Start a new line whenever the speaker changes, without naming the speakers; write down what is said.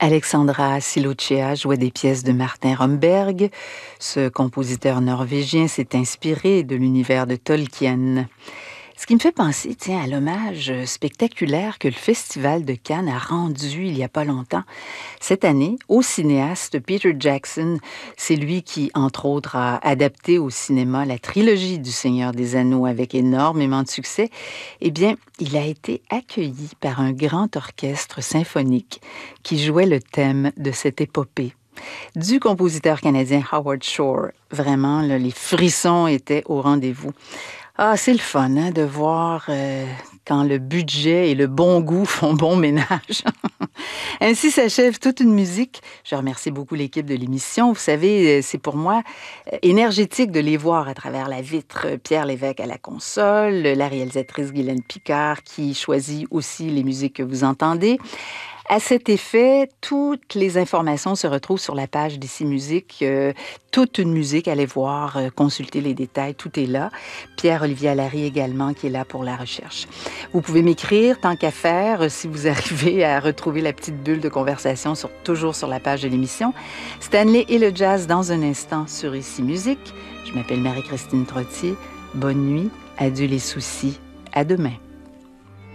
Alexandra Silochea jouait des pièces de Martin Romberg. Ce compositeur norvégien s'est inspiré de l'univers de Tolkien. Ce qui me fait penser, à l'hommage spectaculaire que le Festival de Cannes a rendu il n'y a pas longtemps. Cette année, au cinéaste Peter Jackson, c'est lui qui, entre autres, a adapté au cinéma la trilogie du Seigneur des Anneaux avec énormément de succès. Eh bien, il a été accueilli par un grand orchestre symphonique qui jouait le thème de cette épopée du compositeur canadien Howard Shore. Vraiment, là, les frissons étaient au rendez-vous. Ah, c'est le fun de voir quand le budget et le bon goût font bon ménage. Ainsi s'achève toute une musique. Je remercie beaucoup l'équipe de l'émission. Vous savez, c'est pour moi énergétique de les voir à travers la vitre. Pierre Lévesque à la console, la réalisatrice Guylaine Picard qui choisit aussi les musiques que vous entendez. À cet effet, toutes les informations se retrouvent sur la page d'Ici Musique. Toute une musique, allez voir, consulter les détails, tout est là. Pierre-Olivier Allary également qui est là pour la recherche. Vous pouvez m'écrire, tant qu'à faire, si vous arrivez à retrouver la petite bulle de conversation toujours sur la page de l'émission. Stanley et le jazz dans un instant sur Ici Musique. Je m'appelle Marie-Christine Trottier. Bonne nuit, adieu les soucis, à demain.